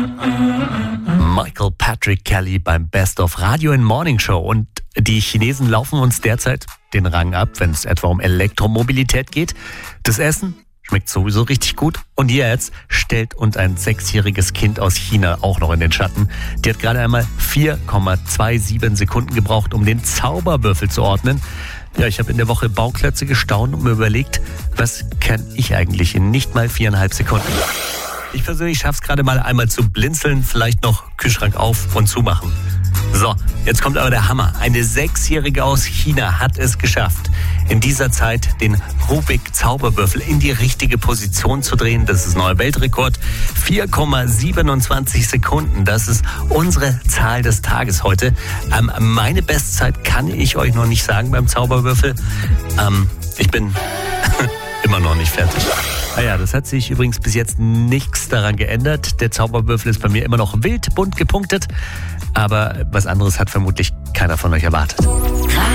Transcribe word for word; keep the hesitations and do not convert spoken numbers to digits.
Michael Patrick Kelly beim Best of Radio in Morning Show. Und die Chinesen laufen uns derzeit den Rang ab, wenn es etwa um Elektromobilität geht. Das Essen schmeckt sowieso richtig gut. Und jetzt stellt uns ein sechsjähriges Kind aus China auch noch in den Schatten. Die hat gerade einmal vier Komma siebenundzwanzig Sekunden gebraucht, um den Zauberwürfel zu ordnen. Ja, ich habe in der Woche Bauklötze gestaunt und mir überlegt, was kann ich eigentlich in nicht mal viereinhalb Sekunden? Ich persönlich schaffe es gerade mal einmal zu blinzeln, vielleicht noch Kühlschrank auf und zumachen. So, jetzt kommt aber der Hammer. Eine Sechsjährige aus China hat es geschafft, in dieser Zeit den Rubik-Zauberwürfel in die richtige Position zu drehen. Das ist neuer Weltrekord. vier Komma siebenundzwanzig Sekunden. Das ist unsere Zahl des Tages heute. Ähm, meine Bestzeit kann ich euch noch nicht sagen beim Zauberwürfel. Ähm, ich bin immer noch nicht fertig. Naja, das hat sich übrigens bis jetzt nichts daran geändert. Der Zauberwürfel ist bei mir immer noch wild bunt gepunktet. Aber was anderes hat vermutlich keiner von euch erwartet.